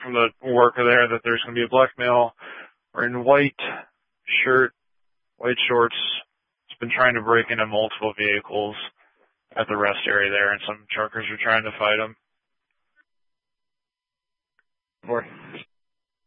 from the worker there that there's going to be a black male wearing white shirt, white shorts. He's been trying to break into multiple vehicles at the rest area there, and some truckers are trying to fight him.